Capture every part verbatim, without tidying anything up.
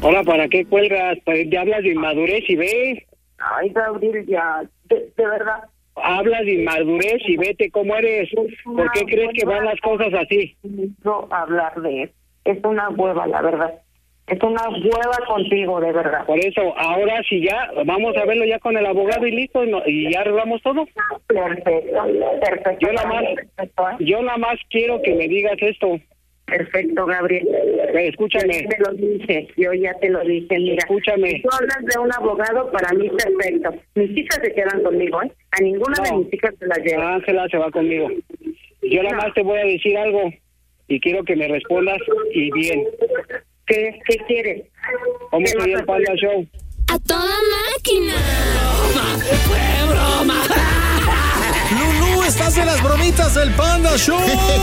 Ahora, ¿para qué cuelgas? Pues ya hablas de inmadurez y ve. Ay, Gabriel, ya, de, de verdad. Hablas de inmadurez y vete cómo eres. ¿Por qué crees que van las cosas así? No hablar de eso. Es una hueva, la verdad. Es una hueva contigo, de verdad. Por eso, ahora sí ya, vamos a verlo ya con el abogado y listo, y, no, y ya arreglamos todo. Perfecto, perfecto. Yo nada más, perfecto, ¿eh? yo nada más quiero que me digas esto. Perfecto, Gabriel. Escúchame. Yo ya te lo dije, yo ya te lo dije, mira. Escúchame. Si tú hablas de un abogado, para mí perfecto. Mis hijas se quedan conmigo, ¿eh? A ninguna no. de mis hijas se las lleva. Ángela se va conmigo. Yo nada no. más te voy a decir algo y quiero que me respondas y bien. ¿Qué, qué quieres? ¿Cómo sería el Panda Show? ¡A toda máquina! ¡Broma! ¡Fue broma! ¡Lulú, estás en las bromitas del Panda Show!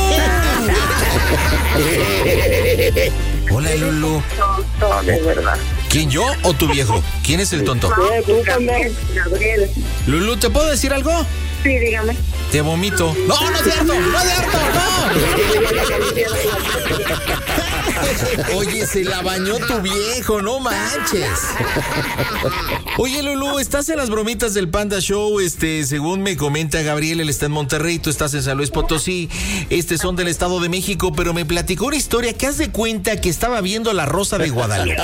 Hola, Lulú. Tonto, de verdad. ¿Quién, yo o tu viejo? ¿Quién es el tonto? No, tú, Gabriel. Gabriel. Lulú, ¿te puedo decir algo? Sí, dígame. Te vomito. No, no es cierto, no es cierto, no. Oye, se la bañó tu viejo, no manches. Oye, Lulú, estás en las bromitas del Panda Show. Este, según me comenta Gabriel, él está en Monterrey, tú estás en San Luis Potosí. Este son del Estado de México, pero me platicó una historia que haz de cuenta que estaba viendo La Rosa de Guadalupe.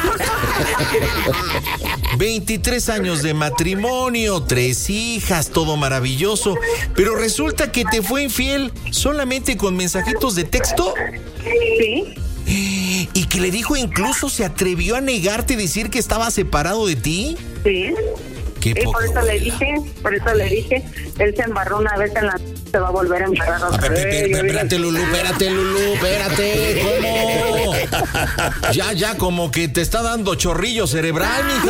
veintitrés años de matrimonio, tres hijas, todo maravilloso, pero resulta que te fue infiel solamente con mensajitos de texto. Sí. Y que le dijo, incluso se atrevió a negarte y decir que estaba separado de ti. Sí. Qué y poco, por eso le dije, por eso le dije, él se embarró una vez en la... se va a volver a embarrar otra vez. Espérate, Lulú, espérate, Lulú, espérate. ¿Cómo? Ya, ya, como que te está dando chorrillo cerebral, mija,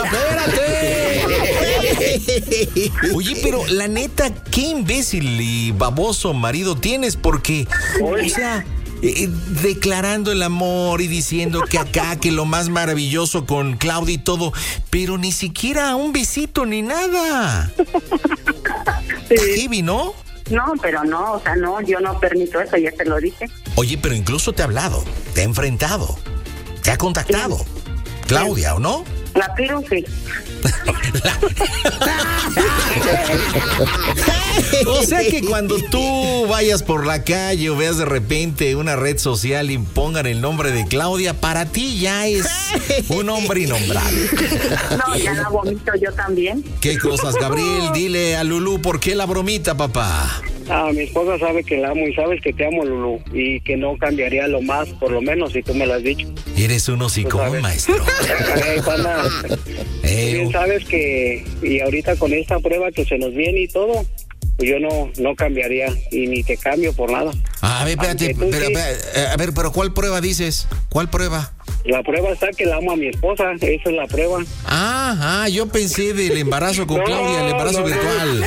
espérate. Oye, pero la neta, qué imbécil y baboso marido tienes, porque, o sea... Eh, declarando el amor y diciendo que acá, que lo más maravilloso con Claudia y todo, pero ni siquiera un besito ni nada. Sí. Heavy, ¿no? No, pero no, o sea, no, yo no permito eso, ya te lo dije. Oye, pero incluso te ha hablado, te ha enfrentado, te ha contactado. Sí. Claudia, ¿o no? La Piru, sí. O sea que cuando tú vayas por la calle o veas de repente una red social y pongan el nombre de Claudia, para ti ya es un hombre innombrable. No, ya la vomito yo también. ¿Qué cosas, Gabriel? Dile a Lulú, ¿por qué la bromita, papá? Ah, mi esposa sabe que la amo y sabes que te amo, Lulú, y que no cambiaría lo más, por lo menos, si tú me lo has dicho. Eres un hocicón, maestro. Hey, pana, hey, bien sabes que, y ahorita con esta prueba que se nos viene y todo, pues yo no, no cambiaría, y ni te cambio por nada. A ver, espérate, pero, sí, espérate, a ver, pero ¿cuál prueba dices? ¿Cuál prueba? La prueba está que la amo a mi esposa, esa es la prueba. Ah, ah, yo pensé del embarazo con no, Claudia, el embarazo no, virtual.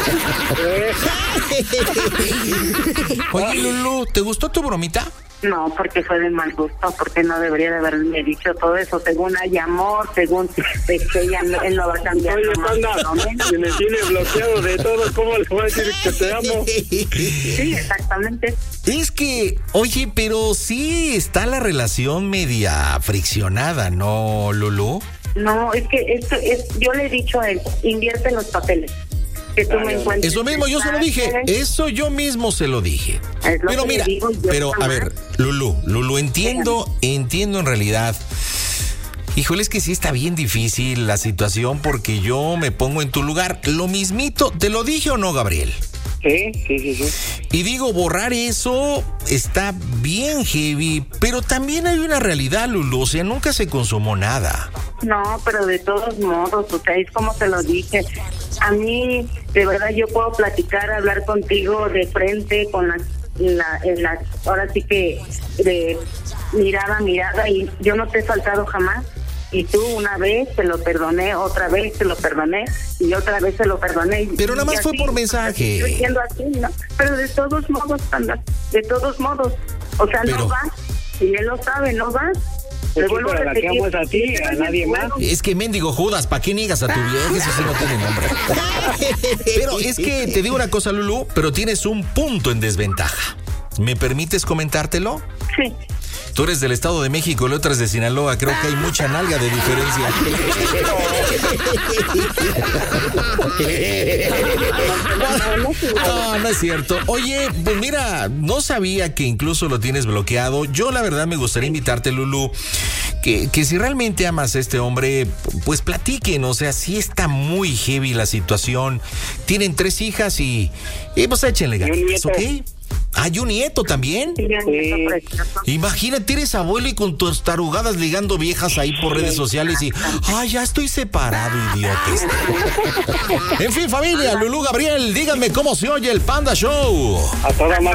No. Oye, Lulú, ¿te gustó tu bromita? No, porque fue de mal gusto, porque no debería de haberme dicho todo eso. Según hay amor, según este, ella, él no va a cambiar. Oye, Panda, si me tiene bloqueado de todo, ¿cómo le voy a decir que te amo? Sí, exactamente. Es que, oye, pero sí está la relación media friccionada, ¿no, Lulú? No, es que esto es, yo le he dicho a él, invierte en los papeles. Que tú me encuentres. Eso mismo yo se lo dije, eso yo mismo se lo dije. Pero mira, pero a ver, Lulú, Lulú, entiendo, entiendo en realidad. Híjole, es que sí está bien difícil la situación porque yo me pongo en tu lugar. Lo mismito, ¿te lo dije o no, Gabriel? Sí, sí, sí, sí. Y digo, borrar eso está bien heavy, pero también hay una realidad, Lulú, o sea, nunca se consumó nada. No, pero de todos modos, o sea, es como te lo dije. A mí, de verdad, yo puedo platicar, hablar contigo de frente, con la, la, la ahora sí que de mirada a mirada, y yo no te he faltado jamás. Y tú una vez te lo perdoné, otra vez te lo perdoné y otra vez te lo perdoné. Pero nada más así, fue por mensaje. Estoy diciendo así, ¿no? Pero de todos modos, Panda, de todos modos. O sea, pero... no vas. Y él lo sabe, no vas. Pues sí, pero la que amo es a ti, a nadie más. Es que mendigo Judas, ¿para qué niegas a tu vieja? Eso sí no tiene nombre. Pero es que te digo una cosa, Lulú, pero tienes un punto en desventaja. ¿Me permites comentártelo? Sí. Tú eres del Estado de México, el otro es de Sinaloa. Creo que hay mucha nalga de diferencia. No, no es cierto. Oye, pues mira, no sabía que incluso lo tienes bloqueado. Yo la verdad me gustaría invitarte, Lulú, que, que si realmente amas a este hombre, pues platiquen. O sea, sí está muy heavy la situación. Tienen tres hijas y, y pues échenle ganas, ¿ok? ¿Hay un nieto también? Sí, Sí. Imagínate, eres abuelo y con tus tarugadas ligando viejas ahí por redes sociales y... ¡Ay, ya estoy separado, idiotas! En fin, familia, Lulú, Gabriel, díganme cómo se oye el Panda Show. A toda